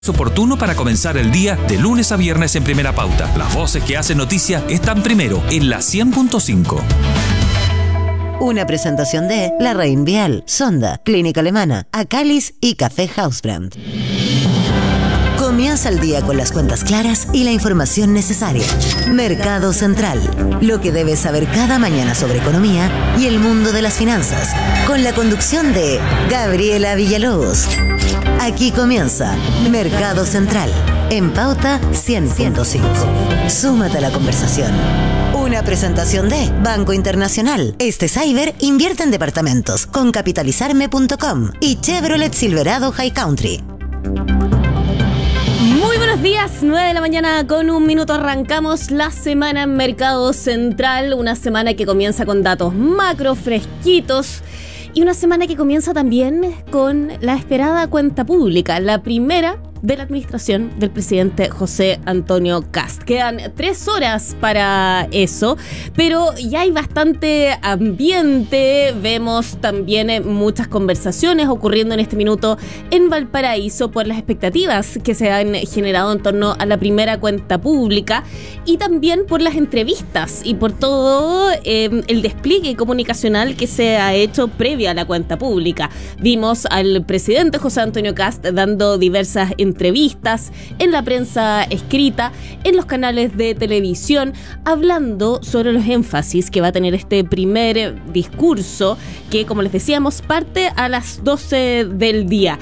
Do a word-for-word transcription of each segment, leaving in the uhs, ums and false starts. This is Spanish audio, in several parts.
Es oportuno para comenzar el día de lunes a viernes en Primera Pauta. Las voces que hacen noticia están primero en la cien punto cinco. Una presentación de La Rein Vial, Sonda, Clínica Alemana, Acalis y Café Hausbrand. Comienza el día con las cuentas claras y la información necesaria. Mercado Central. Lo que debes saber cada mañana sobre economía y el mundo de las finanzas. Con la conducción de Gabriela Villalobos. Aquí comienza Mercado Central. En Pauta cien punto cinco. Súmate a la conversación. Una presentación de Banco Internacional. Este Cyber invierte en departamentos con capitalizarme punto com y Chevrolet Silverado High Country. Muy buenos días, nueve de la mañana con un minuto arrancamos la semana en Mercado Central, una semana que comienza con datos macro fresquitos y una semana que comienza también con la esperada cuenta pública, la primera de la administración del presidente José Antonio Kast. Quedan tres horas para eso, pero ya hay bastante ambiente. Vemos también muchas conversaciones ocurriendo en este minuto en Valparaíso por las expectativas que se han generado en torno a la primera cuenta pública y también por las entrevistas y por todo eh, el despliegue comunicacional que se ha hecho previa a la cuenta pública. Vimos al presidente José Antonio Kast dando diversas entrevistas entrevistas, en la prensa escrita, en los canales de televisión, hablando sobre los énfasis que va a tener este primer discurso que, como les decíamos, parte a las doce del día.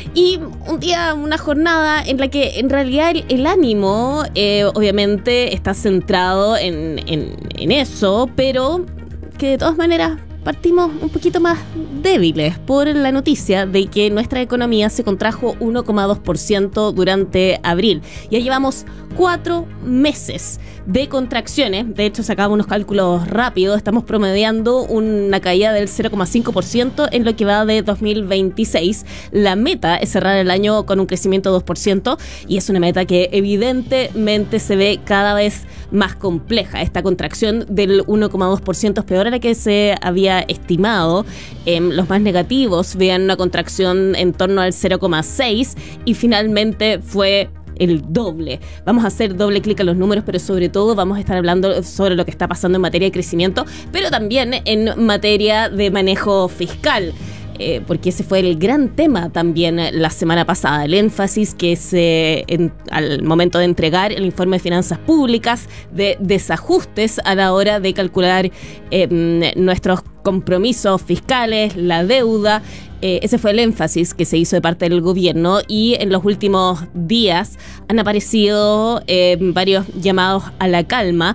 Y un día, una jornada en la que en realidad el, el ánimo eh, obviamente está centrado en, en, en eso, pero que de todas maneras partimos un poquito más débiles por la noticia de que nuestra economía se contrajo uno coma dos por ciento durante abril. Ya llevamos cuatro meses de contracciones. De hecho, sacamos unos cálculos rápidos. Estamos promediando una caída del cero coma cinco por ciento en lo que va de dos mil veintiséis. La meta es cerrar el año con un crecimiento de dos por ciento y es una meta que evidentemente se ve cada vez más compleja. Esta contracción del uno coma dos por ciento es peor a la que se había estimado. Eh, los más negativos vean una contracción en torno al cero coma seis y finalmente fue el doble. Vamos a hacer doble clic a los números, pero sobre todo vamos a estar hablando sobre lo que está pasando en materia de crecimiento, pero también en materia de manejo fiscal. Eh, porque ese fue el gran tema también la semana pasada, el énfasis que se, en, al momento de entregar el informe de finanzas públicas, de desajustes a la hora de calcular eh, nuestros compromisos fiscales, la deuda. Eh, ese fue el énfasis que se hizo de parte del gobierno y en los últimos días han aparecido eh, varios llamados a la calma,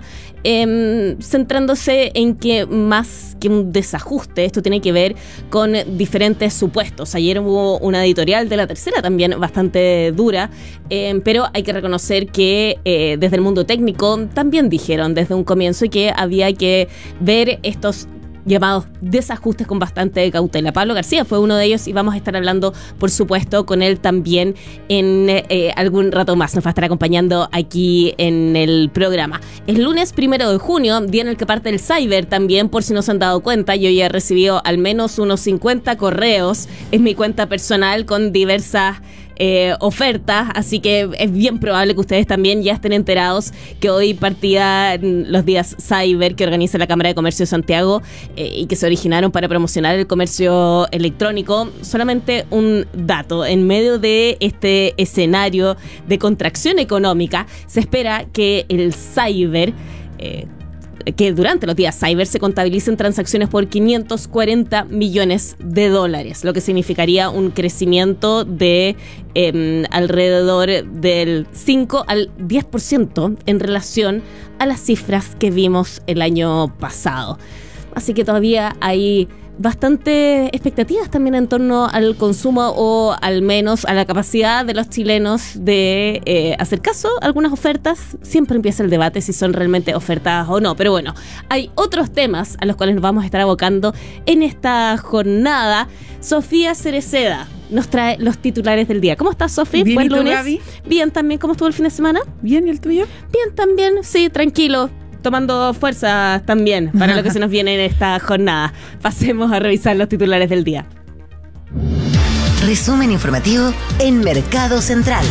eh, centrándose en que más que un desajuste, esto tiene que ver con diferentes supuestos. Ayer hubo una editorial de La Tercera también bastante dura, eh, pero hay que reconocer que eh, desde el mundo técnico también dijeron desde un comienzo que había que ver estos llamados desajustes con bastante cautela. Pablo García fue uno de ellos y vamos a estar hablando, por supuesto, con él también en eh, algún rato más. Nos va a estar acompañando aquí en el programa. Es lunes primero de junio, día en el que parte el Cyber también, por si no se han dado cuenta. Yo ya he recibido al menos unos cincuenta correos en mi cuenta personal con diversas Eh, ofertas, así que es bien probable que ustedes también ya estén enterados que hoy partía los días Cyber que organiza la Cámara de Comercio de Santiago eh, y que se originaron para promocionar el comercio electrónico. Solamente un dato, en medio de este escenario de contracción económica, se espera que el Cyber eh, que durante los días Cyber se contabilicen transacciones por quinientos cuarenta millones de dólares, lo que significaría un crecimiento de eh, alrededor del cinco al diez por ciento en relación a las cifras que vimos el año pasado. Así que todavía hay bastante expectativas también en torno al consumo o al menos a la capacidad de los chilenos de eh, hacer caso a algunas ofertas. Siempre empieza el debate si son realmente ofertas o no, pero bueno, hay otros temas a los cuales nos vamos a estar abocando en esta jornada. Sofía Cereceda nos trae los titulares del día. ¿Cómo estás, Sofía? Bien, Buen ¿y tú, lunes. Gaby? Bien, también. ¿Cómo estuvo el fin de semana? Bien, ¿y el tuyo? Bien, también. Sí, tranquilo. Tomando fuerzas también para lo que se nos viene en esta jornada. Pasemos a revisar los titulares del día. Resumen informativo en Mercado Central.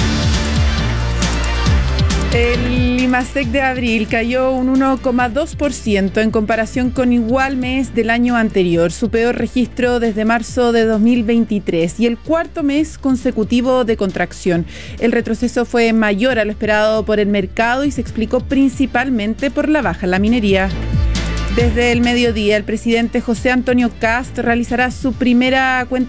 El IMASEC de abril cayó un uno coma dos por ciento en comparación con igual mes del año anterior, su peor registro desde marzo de dos mil veintitrés y el cuarto mes consecutivo de contracción. El retroceso fue mayor a lo esperado por el mercado y se explicó principalmente por la baja en la minería. Desde el mediodía, el presidente José Antonio Kast realizará su primera cuenta